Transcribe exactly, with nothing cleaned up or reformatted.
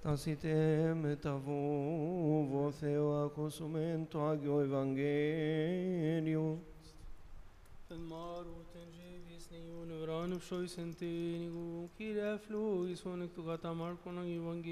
Στάσιτε μεταβόβο Θεό, ακούσομεν το Άγιο Ευαγγέλιο. Ten maru ten jevis ni un vran pshoisen tenigu, kire fluis onek tu gata markon ang